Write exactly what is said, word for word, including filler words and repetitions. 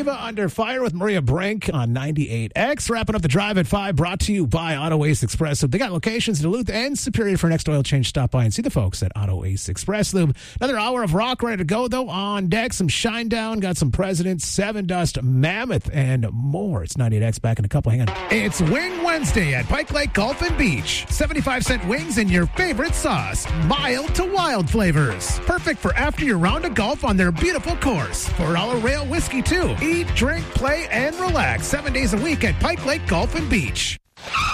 Diva Under Fire with Maria Brink on ninety-eight X. Wrapping up the drive at five, brought to you by Auto Ace Express. So they got locations in Duluth and Superior. For next oil change, stop by and see the folks at Auto Ace Express Lube. Another hour of rock ready to go, though, on deck. Some Shinedown, got some Presidents, Seven Dust, Mammoth, and more. It's ninety-eight X back in a couple. Hang on. It's Wing Wednesday at Pike Lake Golf and Beach. seventy-five cent wings and your favorite sauce. Mild to wild flavors. Perfect for after your round of golf on their beautiful course. four dollar rail whiskey, too. Eat, drink, play, and relax. Seven days a week at Pike Lake Golf and Beach.